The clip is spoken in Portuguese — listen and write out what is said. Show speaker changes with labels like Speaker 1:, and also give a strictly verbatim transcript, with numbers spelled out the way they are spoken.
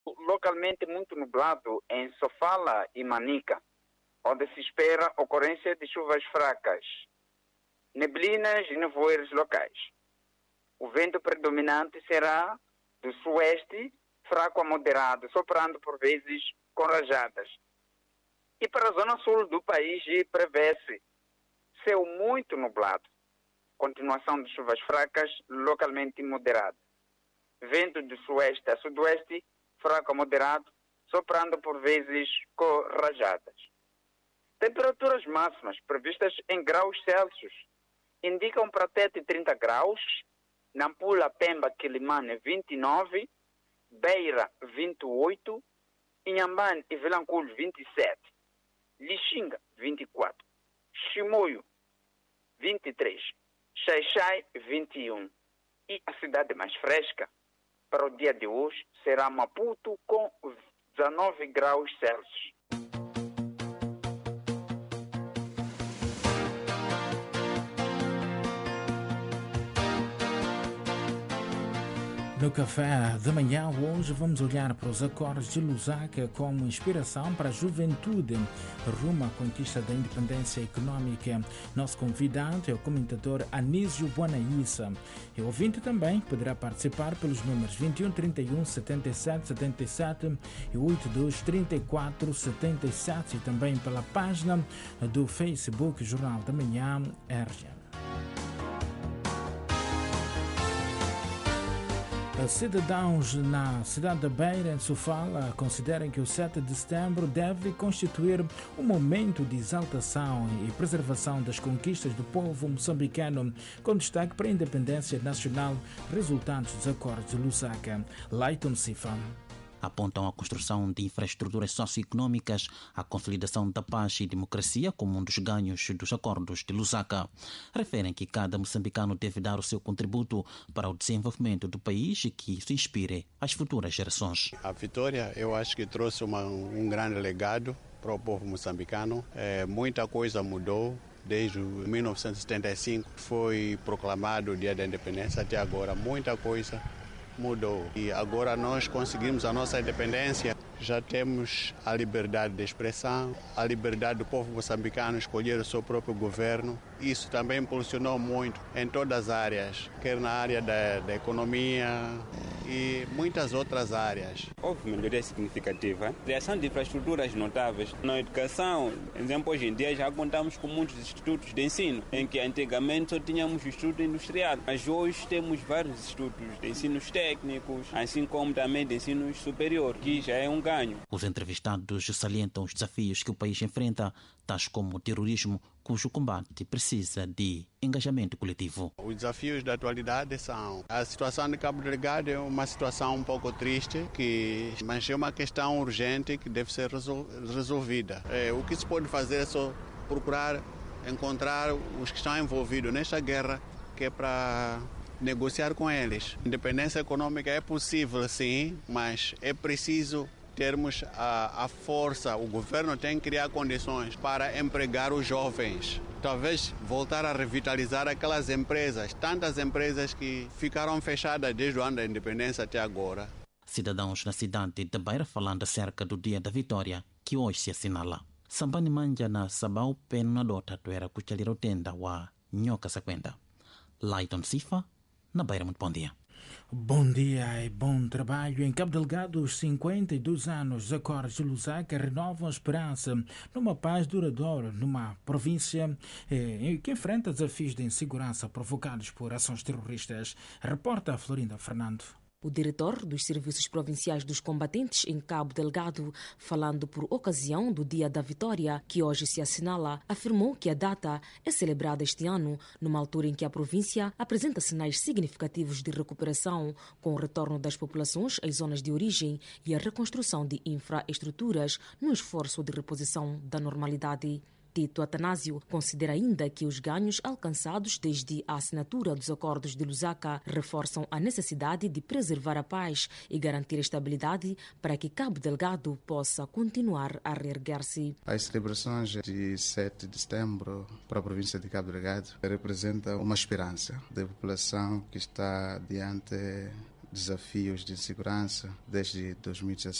Speaker 1: localmente muito nublado em Sofala e Manica, onde se espera ocorrência de chuvas fracas, neblinas e nevoeiros locais. O vento predominante será do sueste, fraco a moderado, soprando por vezes com rajadas. E para a zona sul do país prevê-se céu muito nublado, continuação de chuvas fracas, localmente moderadas. Vento do sueste a sudoeste, fraco a moderado, soprando por vezes com rajadas. Temperaturas máximas previstas em graus Celsius indicam para Tete trinta graus, Nampula, Pemba, Quilimane vinte e nove, Beira vinte e oito, Inhambane e Vilanculo vinte e sete, Lixinga vinte e quatro, Chimoio vinte e três, Xai-Xai vinte e um e a cidade mais fresca para o dia de hoje será Maputo com dezenove graus Celsius.
Speaker 2: No café da manhã hoje vamos olhar para os acordos de Lusaka como inspiração para a juventude rumo à conquista da independência econômica. Nosso convidado é o comentador Anísio Buanaíssa. E o ouvinte também poderá participar pelos números vinte e um, trinta e um, setenta e sete, setenta e sete e oitenta e dois, trinta e quatro, setenta e sete e também pela página do Facebook Jornal da Manhã R G. Cidadãos na cidade da Beira, em Sofala, consideram que o sete de setembro deve constituir um momento de exaltação e preservação das conquistas do povo moçambicano, com destaque para a independência nacional, resultantes dos acordos de Lusaka. Leiton Sifa.
Speaker 3: Apontam a construção de infraestruturas socioeconômicas, a consolidação da paz e democracia como um dos ganhos dos acordos de Lusaka. Referem que cada moçambicano deve dar o seu contributo para o desenvolvimento do país e que se inspire às futuras gerações.
Speaker 4: A vitória, eu acho que trouxe uma, um grande legado para o povo moçambicano. É, muita coisa mudou. Desde mil novecentos e setenta e cinco foi proclamado o Dia da Independência até agora. Muita coisa mudou. E agora nós conseguimos a nossa independência. Já temos a liberdade de expressão, a liberdade do povo moçambicano escolher o seu próprio governo. Isso também impulsionou muito em todas as áreas, quer na área da, da economia e muitas outras áreas.
Speaker 5: Houve melhoria significativa. Criação de infraestruturas notáveis. Na educação, por exemplo, hoje em dia já contamos com muitos institutos de ensino, em que antigamente só tínhamos o Instituto Industrial, mas hoje temos vários institutos de ensinos técnicos, assim como também de ensino superior, que já é um ganho.
Speaker 3: Os entrevistados salientam os desafios que o país enfrenta, tais como o terrorismo, cujo combate precisa de engajamento coletivo.
Speaker 4: Os desafios da atualidade são: a situação de Cabo Delgado é uma situação um pouco triste, que, mas é uma questão urgente que deve ser resolvida. É, o que se pode fazer é só procurar encontrar os que estão envolvidos nesta guerra, que é para negociar com eles. Independência econômica é possível, sim, mas é preciso termos a, a força. O governo tem que criar condições para empregar os jovens. Talvez voltar a revitalizar aquelas empresas, tantas empresas que ficaram fechadas desde o ano da independência até agora.
Speaker 3: Cidadãos na cidade de Beira falando acerca do Dia da Vitória, que hoje se assinala. Sambani manja na sabau peno na dota tuera kuchaliro tenda wa nyoka sakwenda. Leiton Sifa, na Beira, muito bom dia.
Speaker 2: Bom dia e bom trabalho. Em Cabo Delgado, os cinquenta e dois anos dos acordos de Lusaka renovam a esperança numa paz duradoura numa província eh, que enfrenta desafios de insegurança provocados por ações terroristas. Reporta Florinda Fernando.
Speaker 6: O diretor dos Serviços Provinciais dos Combatentes em Cabo Delgado, falando por ocasião do Dia da Vitória, que hoje se assinala, afirmou que a data é celebrada este ano, numa altura em que a província apresenta sinais significativos de recuperação, com o retorno das populações às zonas de origem e a reconstrução de infraestruturas no esforço de reposição da normalidade. Tito Atanásio considera ainda que os ganhos alcançados desde a assinatura dos acordos de Lusaka reforçam a necessidade de preservar a paz e garantir a estabilidade para que Cabo Delgado possa continuar a reerguer-se.
Speaker 7: As celebrações de sete de setembro para a província de Cabo Delgado representam uma esperança da população que está diante desafios de segurança desde dois mil e dezessete.